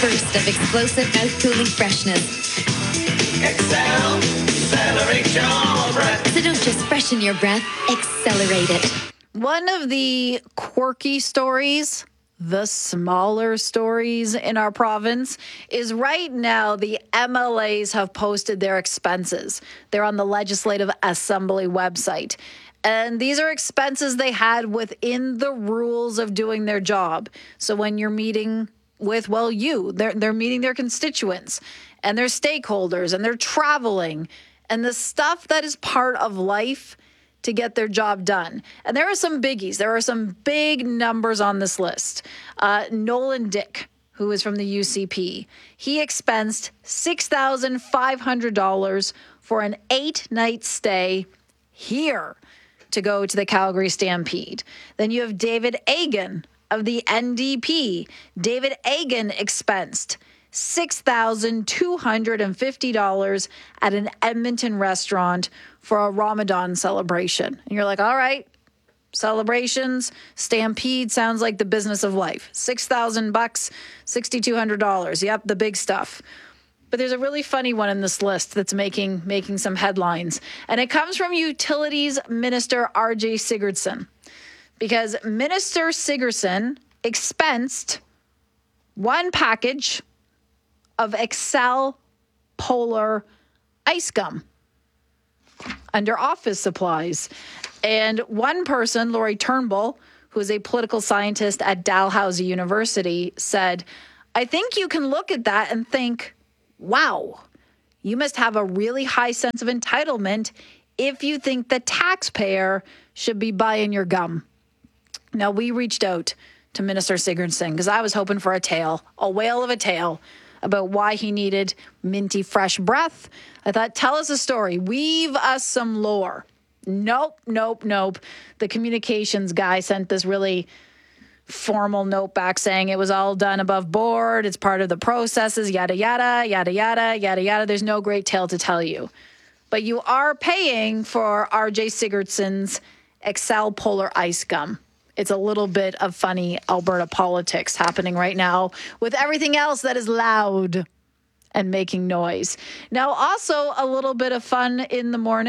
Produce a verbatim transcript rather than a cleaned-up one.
burst of explosive mouth-cooling freshness. Excel, accelerate your breath. So don't just freshen your breath, accelerate it. One of the quirky stories, the smaller stories in our province, is right now the M L As have posted their expenses. They're on the Legislative Assembly website. And these are expenses they had within the rules of doing their job. So when you're meeting with, well, you, they're, they're meeting their constituents and their stakeholders and they're traveling and the stuff that is part of life to get their job done. And there are some biggies. There are some big numbers on this list. Uh, Nolan Dick, who is from the U C P, he expensed six thousand five hundred dollars for an eight-night stay here to go to the Calgary Stampede. Then you have David Agan of the N D P. David Agan expensed six thousand two hundred fifty dollars at an Edmonton restaurant for a Ramadan celebration. And you're like, all right, celebrations, Stampede sounds like the business of life. six thousand bucks, six thousand two hundred dollars. Yep, the big stuff. But there's a really funny one in this list that's making making some headlines. And it comes from Utilities Minister R J Sigurdsson. Because Minister Sigurdsson expensed one package of Excel Polar ice gum under office supplies. And one person, Laurie Turnbull, who is a political scientist at Dalhousie University, said, I think you can look at that and think, wow, you must have a really high sense of entitlement if you think the taxpayer should be buying your gum. Now, we reached out to Minister Sigurdsson because I was hoping for a tale, a whale of a tale, about why he needed minty fresh breath. I thought, tell us a story. Weave us some lore. Nope, nope, nope. The communications guy sent this really formal note back saying it was all done above board. It's part of the processes, yada, yada, yada, yada, yada, yada. There's no great tale to tell you. But you are paying for R J Sigurdsson's Excel Polar Ice Gum. It's a little bit of funny Alberta politics happening right now with everything else that is loud and making noise. Now, also a little bit of fun in the morning.